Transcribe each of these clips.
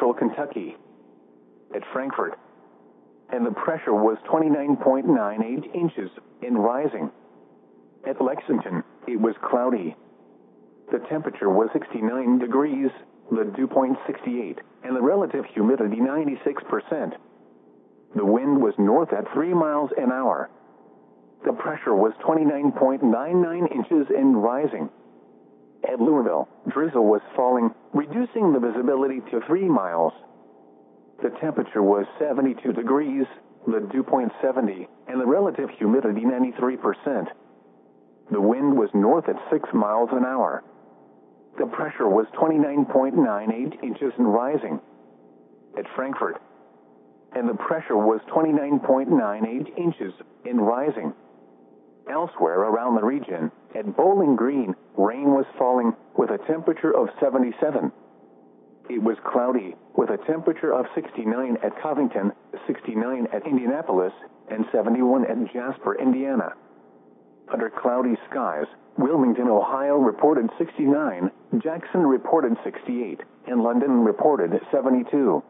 central Kentucky. At Frankfort, and the pressure was 29.98 inches and rising. At Lexington, it was cloudy. The temperature was 69 degrees, the dew point 68, and the relative humidity 96%. The wind was north at 3 miles an hour. The pressure was 29.99 inches and rising. At Louisville, drizzle was falling, reducing the visibility to 3 miles. The temperature was 72 degrees, the dew point 70, and the relative humidity 93%. The wind was north at 6 miles an hour. The pressure was 29.98 inches and rising. At Frankfort, and the pressure was 29.98 inches and rising. Elsewhere around the region, at Bowling Green, rain was falling with a temperature of 77. It was cloudy with a temperature of 69 at Covington, 69 at Indianapolis, and 71 at Jasper, Indiana. Under cloudy skies, Wilmington, Ohio reported 69, Jackson reported 68, and London reported 72.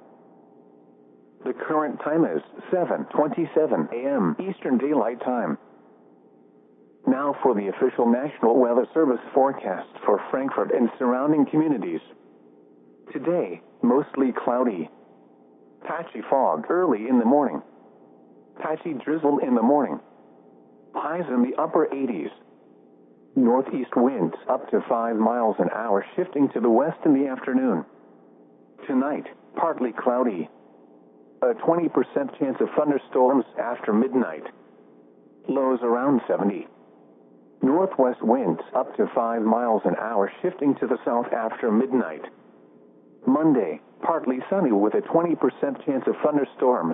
The current time is 7:27 a.m. Eastern Daylight Time. Now for the official National Weather Service forecast for Frankfort and surrounding communities. Today, mostly cloudy. Patchy fog early in the morning. Patchy drizzle in the morning. Highs in the upper 80s. Northeast winds up to 5 miles an hour, shifting to the west in the afternoon. Tonight, partly cloudy. A 20% chance of thunderstorms after midnight. Lows around 70. Northwest winds up to 5 miles an hour, shifting to the south after midnight. Monday, partly sunny with a 20% chance of thunderstorms.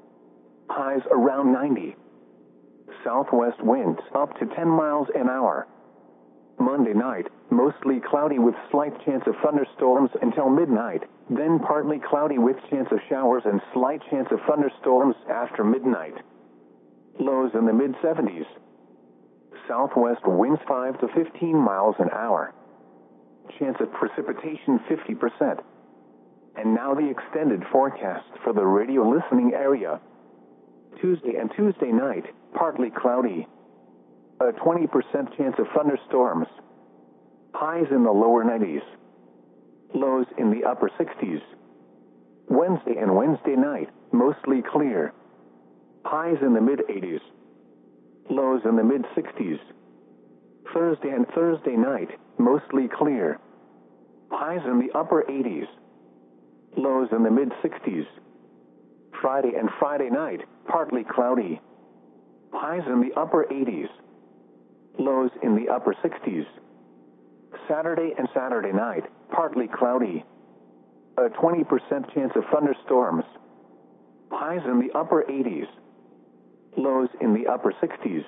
Highs around 90. Southwest winds up to 10 miles an hour. Monday night, mostly cloudy with slight chance of thunderstorms until midnight, then partly cloudy with chance of showers and slight chance of thunderstorms after midnight. Lows in the mid-70s. Southwest winds 5 to 15 miles an hour. Chance of precipitation 50%. And now the extended forecast for the radio listening area. Tuesday and Tuesday night, partly cloudy. A 20% chance of thunderstorms. Highs in the lower 90s. Lows in the upper 60s. Wednesday and Wednesday night, mostly clear. Highs in the mid-80s. Lows in the mid-60s. Thursday and Thursday night, mostly clear. Highs in the upper 80s. Lows in the mid-60s. Friday and Friday night, partly cloudy. Highs in the upper 80s. Lows in the upper 60s. Saturday and Saturday night, partly cloudy. A 20% chance of thunderstorms. Highs in the upper 80s. Lows in the upper 60s.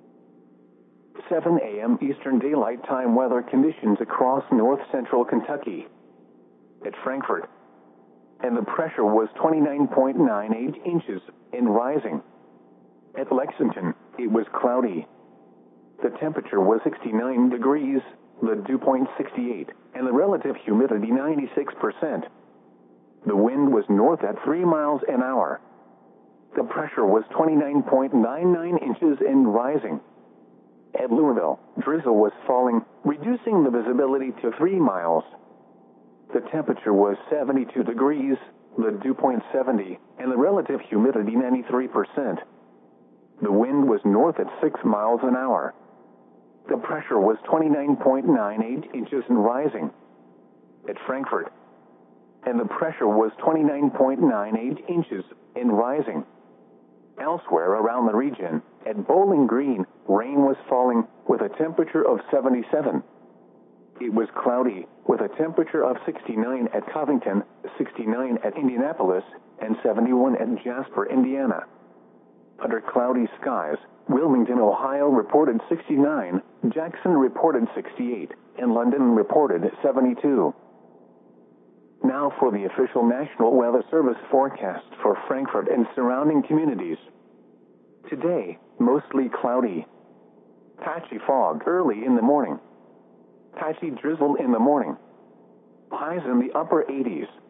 7 a.m. Eastern Daylight Time weather conditions across north central Kentucky. At Frankfort, and the pressure was 29.98 inches and rising. At Lexington, it was cloudy. The temperature was 69 degrees, the dew point 68, and the relative humidity 96%. The wind was north at 3 miles an hour. The pressure was 29.99 inches and rising. At Louisville, drizzle was falling, reducing the visibility to 3 miles. The temperature was 72 degrees, the dew point 70, and the relative humidity 93%. The wind was north at 6 miles an hour. The pressure was 29.98 inches and rising. At Frankfort, and the pressure was 29.98 inches and rising. Elsewhere around the region, at Bowling Green, rain was falling with a temperature of 77. It was cloudy with a temperature of 69 at Covington, 69 at Indianapolis, and 71 at Jasper, Indiana. Under cloudy skies, Wilmington, Ohio reported 69, Jackson reported 68, and London reported 72. Now for the official National Weather Service forecast for Frankfort and surrounding communities. Today, mostly cloudy. Patchy fog early in the morning. Patchy drizzle in the morning. Highs in the upper 80s.